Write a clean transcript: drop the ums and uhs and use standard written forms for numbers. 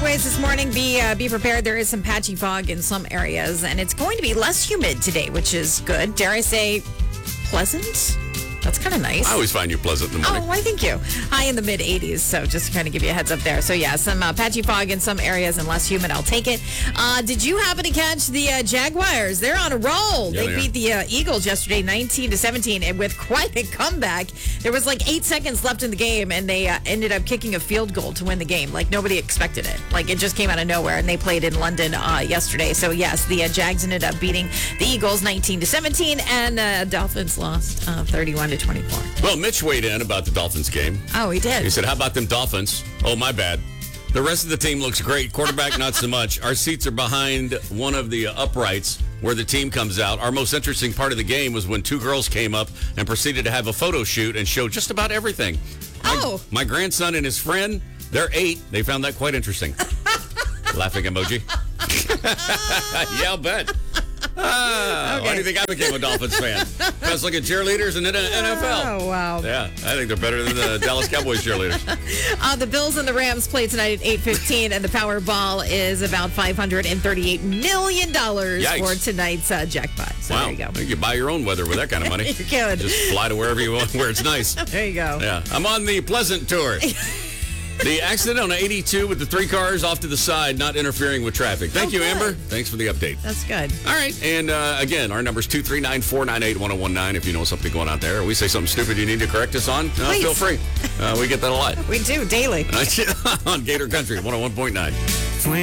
Anyways, this morning, be prepared. There is some patchy fog in some areas, and it's going to be less humid today, which is good. Dare I say, pleasant? That's kind of nice. I always find you pleasant in the morning. Oh, why, thank you. High in the mid-80s, so just to kind of give you a heads up there. So, yeah, some patchy fog in some areas and less humid. I'll take it. Did you happen to catch the Jaguars? They're on a roll. Yeah, they beat the Eagles yesterday 19-17, and with quite a comeback. There was like 8 seconds left in the game, and they ended up kicking a field goal to win the game. Like, nobody expected it. Like, it just came out of nowhere, and they played in London yesterday. So, yes, the Jags ended up beating the Eagles 19-17, and Dolphins lost 31-24. Well, Mitch weighed in about the Dolphins game. Oh, he did. He said, how about them Dolphins? Oh, my bad. The rest of the team looks great. Quarterback, not so much. Our seats are behind one of the uprights where the team comes out. Our most interesting part of the game was when two girls came up and proceeded to have a photo shoot and show just about everything. My grandson and his friend, they're 8. They found that quite interesting. Laughing emoji. Yeah, I'll bet. Why do you think I became a Dolphins fan? I was looking at cheerleaders and then NFL. Oh, wow. Yeah, I think they're better than the Dallas Cowboys cheerleaders. The Bills and the Rams play tonight at 8:15, and the Powerball is about $538 million for tonight's jackpot. So wow. There you go. You can buy your own weather with that kind of money. You can. Just fly to wherever you want, where it's nice. There you go. Yeah. I'm on the Pleasant tour. The accident on 82 with the 3 cars off to the side, not interfering with traffic. Thank you, good. Amber. Thanks for the update. That's good. All right. And again, our number's 239-498-1019 if you know something going out there. Or we say something stupid you need to correct us on, feel free. We get that a lot. We do, daily. On Gator Country 101.9.